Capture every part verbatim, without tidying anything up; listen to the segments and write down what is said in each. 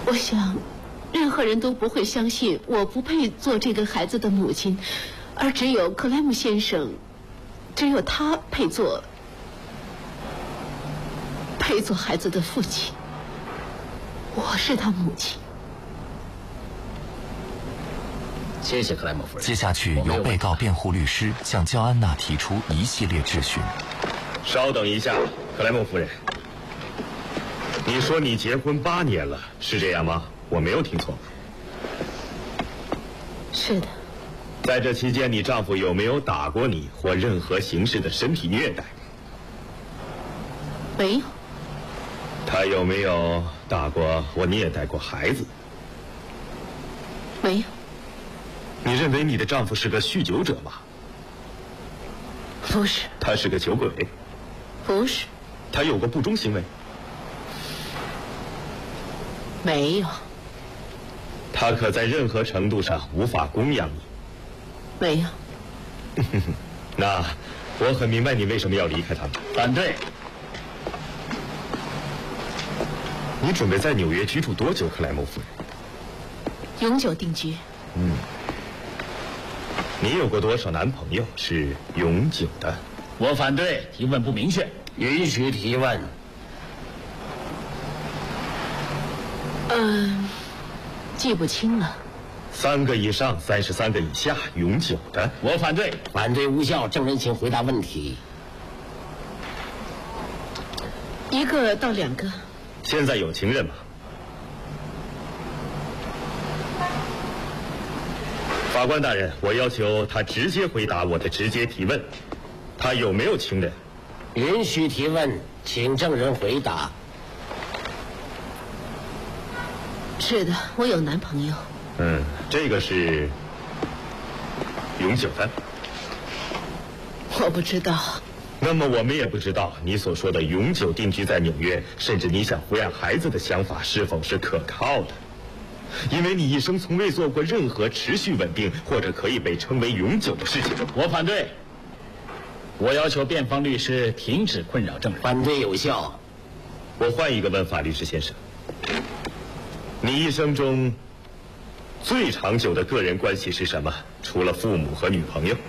我想，任何人都不会相信我不配做这个孩子的母亲，而只有克莱姆先生，只有他配做配做孩子的父亲。我是他母亲。 谢谢克莱姆夫人。 接下去由被告辩护律师向焦安娜提出一系列质询。 稍等一下，克莱姆夫人，你说你结婚八年了，是这样吗？我没有听错。 是的。 在这期间，你丈夫有没有打过你或任何形式的身体虐待？ 没有。 他有没有打过或虐待过孩子？ 没有。 你认为你的丈夫是个酗酒者吗？ 不是。 他是个酒鬼？ 不是。 他有过不忠行为？ 没有。 他可在任何程度上无法供养你？ 没有。 那我很明白你为什么要离开他们。 反对。 你准备在纽约居住多久，克莱姆夫人？ 永久定居。 嗯。你有过多少男朋友是永久的？ 我反对，提问不明确。 允许提问。 嗯，记不清了。 三个以上，三十三个以下，永久的。 我反对。 反对无效，证人请回答问题。 一个到两个。 现在有情人吗？法官大人，我要求他直接回答我的直接提问。他有没有情人？ 允许提问，请证人回答。 是的，我有男朋友。 嗯，这个是永久的。 我不知道。 那么我们也不知道你所说的永久定居在纽约，甚至你想抚养孩子的想法是否是可靠的，因为你一生从未做过任何持续稳定或者可以被称为永久的事情。 我反对。我要求辩方律师停止困扰证人。 反对有效。 我换一个问法，律师先生，你一生中最长久的个人关系是什么？除了父母和女朋友？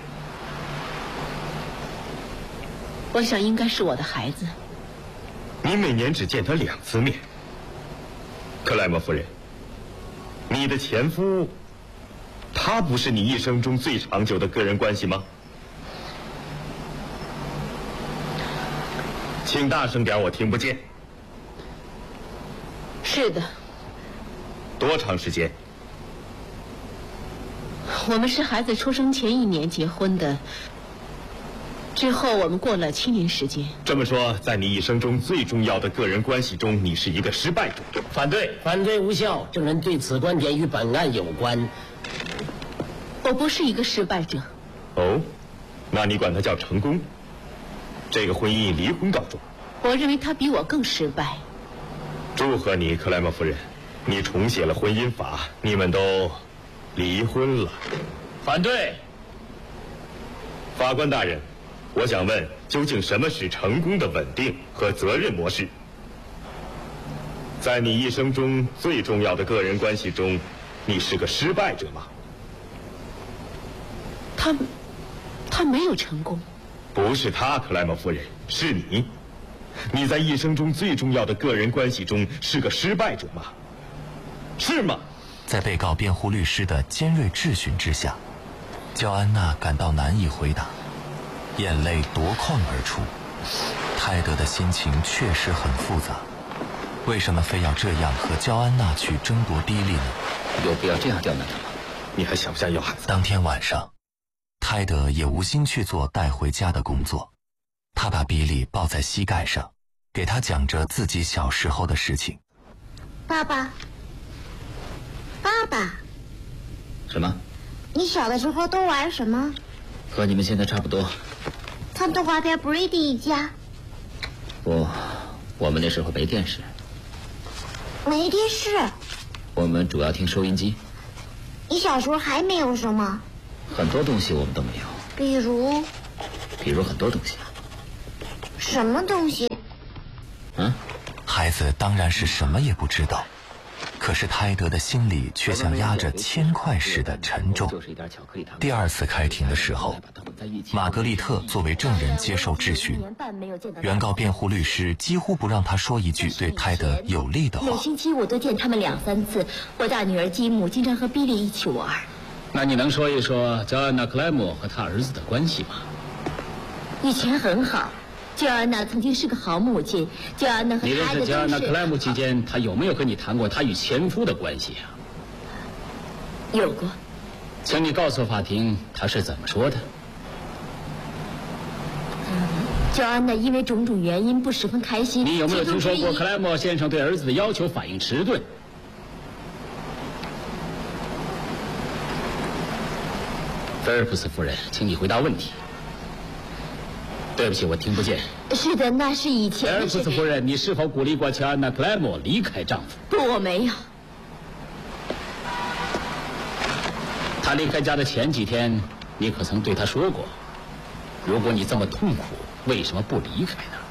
我想应该是我的孩子。 你每年只见他两次面。克莱默夫人，你的前夫，他不是你一生中最长久的个人关系吗？请大声点，我听不见。 是的。 多长时间？ 我们是孩子出生前一年结婚的，之后我们过了七年时间。 这么说，在你一生中最重要的个人关系中，你是一个失败者。 反对。 反对无效，证人对此观点与本案有关。 我不是一个失败者。 哦，那你管他叫成功？这个婚姻以离婚告终。 我认为他比我更失败。 祝贺你，克莱默夫人，你重写了婚姻法，你们都离婚了。 反对。 法官大人，我想问，究竟什么是成功的稳定和责任模式？在你一生中最重要的个人关系中，你是个失败者吗？ 他，他没有成功。 不是他，克莱默夫人，是你。你在一生中最重要的个人关系中是个失败者吗？是吗？ 在被告辩护律师的尖锐质询之下，焦安娜感到难以回答，眼泪夺眶而出。泰德的心情确实很复杂，为什么非要这样和焦安娜去争夺比利呢？ 有必要这样刁难他吗？ 你还想不想要孩子？ 当天晚上，泰德也无心去做带回家的工作，他把比利抱在膝盖上，给他讲着自己小时候的事情。 爸爸，爸爸， 什么？ 你小的时候都玩什么？ 和你们现在差不多。 看动画片《Brady 一家》。 不，我们那时候没电视。 没电视。 我们主要听收音机。 你小时候还没有什么？ 很多东西我们都没有。 比如？ 比如很多东西。 什么东西？ 嗯？ 孩子当然是什么也不知道， 可是泰德的心里却像压着铅块似的沉重。第二次开庭的时候，玛格丽特作为证人接受质询，原告辩护律师几乎不让他说一句对泰德有利的话。 每星期我都见他们两三次，我大女儿吉姆经常和比利一起玩。 那你能说一说乔安娜·克莱姆和他儿子的关系吗？ 以前很好。乔安娜曾经是个好母亲，乔安娜和你认她的识乔安娜· 都是克莱姆期间，她有没有跟你谈过她与前夫的关系啊？ 有过。 请你告诉法庭，她是怎么说的？ 乔安娜因为种种原因不十分开心。 你有没有听说过其中之一克莱默先生对儿子的要求反应迟钝？菲尔普斯夫人，请你回答问题。对不起，我听不见。 是的，那是以菲前的事尔普斯。夫人，你是否鼓励过乔安娜·克莱默离开丈夫？ 不，我没有。 她离开家的前几天，你可曾对她说过，如果你这么痛苦，为什么不离开呢？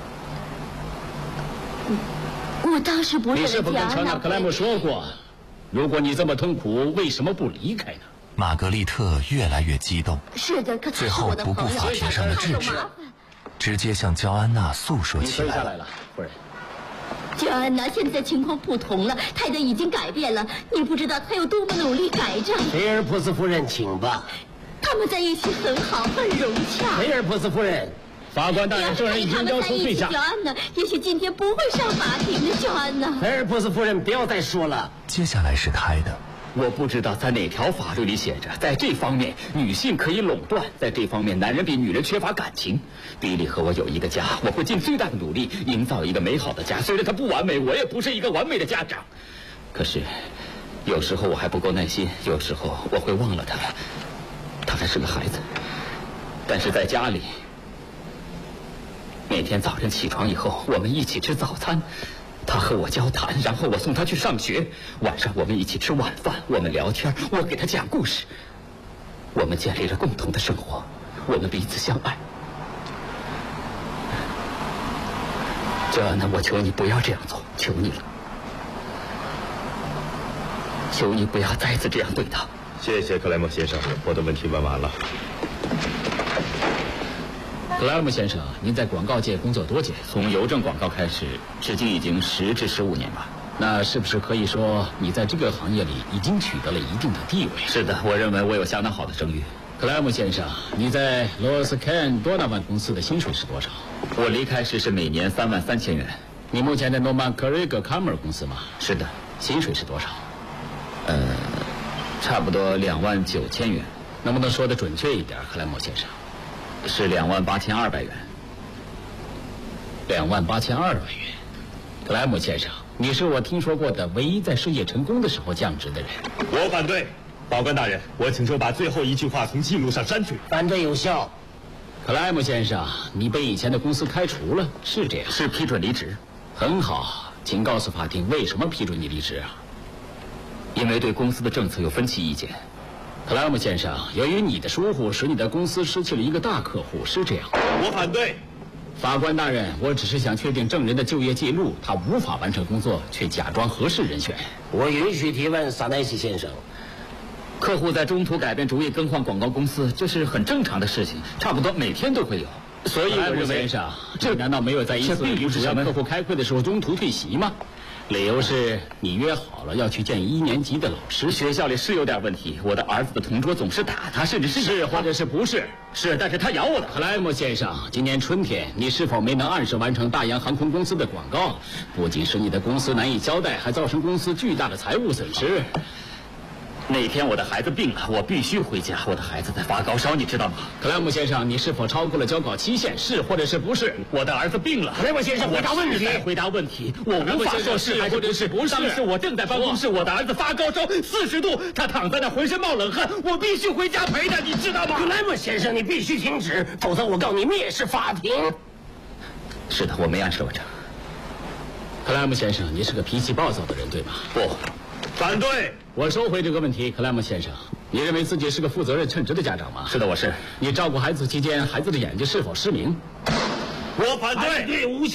我当时不是你是否跟乔安娜·克莱默会说过，如果你这么痛苦，为什么不离开呢？ 玛格丽特越来越激动， 是的，可他是最后我的朋友， 不顾法庭上的制止，直接向焦安娜诉说你起来了。 退下来了，夫人。 乔安娜，现在情况不同了，泰德已经改变了，你不知道他有多么努力改正。 菲尔普斯夫人，请吧。 他们在一起很好，很融洽。 菲尔普斯夫人， 法官大人，证人已经要求退下。 乔安娜，也许今天不会上法庭的，乔安娜。 菲尔普斯夫人，不要再说了。 接下来是泰德。 我不知道在哪条法律里写着，在这方面女性可以垄断，在这方面男人比女人缺乏感情。比利和我有一个家，我会尽最大的努力营造一个美好的家。虽然它不完美，我也不是一个完美的家长。可是，有时候我还不够耐心，有时候我会忘了他，他还是个孩子。但是在家里，每天早晨起床以后，我们一起吃早餐。他和我交谈，然后我送他去上学。晚上我们一起吃晚饭，我们聊天，我给他讲故事。我们建立了共同的生活，我们彼此相爱。乔安娜，我求你不要这样做，求你了，求你不要再次这样对他。 谢谢克莱默先生，我的问题问完了。 克莱姆先生，您在广告界工作多久？ 从邮政广告开始，至今已经十至十五年吧。 那是不是可以说你在这个行业里已经取得了一定的地位？ 是的，我认为我有相当好的声誉。 克莱姆先生，你在罗斯肯多纳万公司的薪水是多少？ 我离开时是每年三万三千元。 你目前在诺曼克瑞格卡默尔公司吗？ 是的， 薪水是多少？ 呃，差不多两万九千元。 能不能说得准确一点，克莱姆先生？ 是两万八千二百元。 两万八千二百元。克莱姆先生，你是我听说过的唯一在事业成功的时候降职的人。 我反对。法官大人，我请求把最后一句话从记录上删去。 反对有效。 克莱姆先生，你被以前的公司开除了，是这样？ 是批准离职。 很好，请告诉法庭为什么批准你离职啊？ 因为对公司的政策有分歧意见。 克莱姆先生，由于你的疏忽，使你的公司失去了一个大客户，是这样？ 我反对。 法官大人，我只是想确定证人的就业记录，他无法完成工作，却假装合适人选。 我允许提问，萨奈西先生。 客户在中途改变主意更换广告公司，这是很正常的事情，差不多每天都会有。所以我认为， 先生，这难道没有在一次与主要客户开会的时候中途退席吗？理由是你约好了要去见一年级的老师。 学校里是有点问题，我的儿子的同桌总是打他，甚至是是或者是不是？ 是，但是他咬我的。 克莱姆先生，今年春天你是否没能按时完成大洋航空公司的广告？不仅使你的公司难以交代，还造成公司巨大的财务损失。 那天我的孩子病了，我必须回家。我的孩子在发高烧，你知道吗？ 克莱姆先生，你是否超过了交稿期限？是或者是不是？ 我的儿子病了。 克莱姆先生，回答问题。 回答问题，我无法说是还是不是。不是。当时我正在办公室，我的儿子发高烧四十度，他躺在那浑身冒冷汗，我必须回家陪他，你知道吗？ 克莱姆先生，你必须停止，否则我告你蔑视法庭。 是的，我没按时完成。 克莱姆先生，你是个脾气暴躁的人，对吗？ 不。 反对！ 我收回这个问题，克莱姆先生，你认为自己是个负责任、称职的家长吗？ 是的，我是。 你照顾孩子期间，孩子的眼睛是否失明？ 我反对！ 对无